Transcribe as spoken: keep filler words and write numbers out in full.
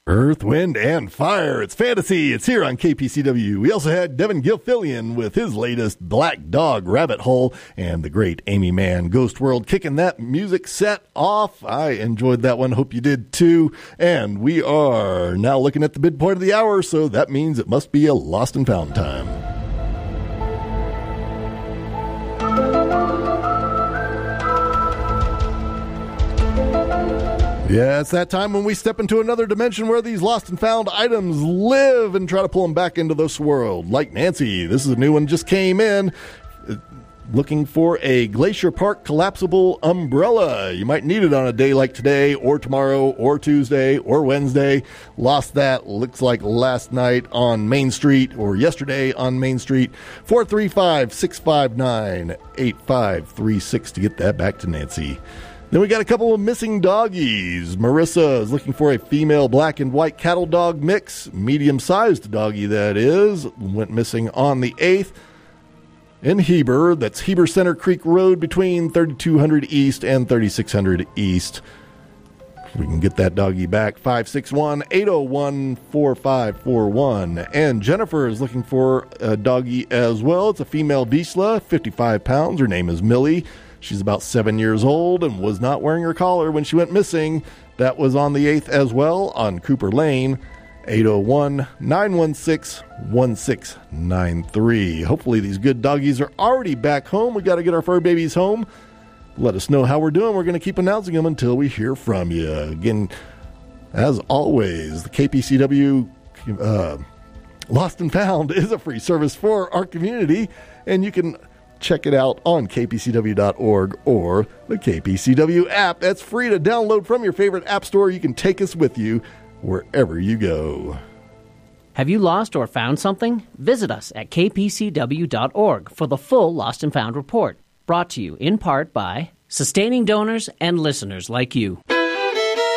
Earth, Wind, and Fire. It's fantasy. It's here on K P C W. We also had Devin Gilfillian with his latest Black Dog Rabbit Hole, and the great Amy Mann Ghost World kicking that music set off. I enjoyed that one. Hope you did too. And we are now looking at the midpoint of the hour, so that means it must be a Lost and Found time. Yeah, it's that time when we step into another dimension where these lost and found items live and try to pull them back into this world. Like Nancy, this is a new one, just came in, looking for a Glacier Park collapsible umbrella. You might need it on a day like today or tomorrow or Tuesday or Wednesday. Lost that, looks like last night on Main Street or yesterday on Main Street. four three five, six five nine, eight five three six to get that back to Nancy. Then we got a couple of missing doggies. Marissa is looking for a female black and white cattle dog mix, medium-sized doggie that is, went missing on the eighth in Heber. That's Heber Center Creek Road between thirty-two hundred East and thirty-six hundred East. We can get that doggie back, five six one, eight oh one, four five four one. And Jennifer is looking for a doggie as well. It's a female Vizsla, fifty-five pounds. Her name is Millie. She's about seven years old and was not wearing her collar when she went missing. That was on the eighth as well on Cooper Lane, eight oh one, nine one six, one six nine three. Hopefully these good doggies are already back home. We got to get our fur babies home. Let us know how we're doing. We're going to keep announcing them until we hear from you. Again, as always, the K P C W uh, Lost and Found is a free service for our community, and you can check it out on K P C W dot org or the K P C W app. That's free to download from your favorite app store. You can take us with you wherever you go. Have you lost or found something? Visit us at K P C W dot org for the full Lost and Found report. Brought to you in part by sustaining donors and listeners like you.